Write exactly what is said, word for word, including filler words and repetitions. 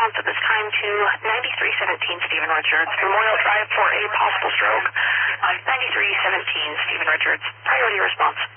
response at this time to ninety-three seventeen Stephen Richards, Memorial Drive for a possible stroke. ninety-three seventeen Stephen Richards, priority response.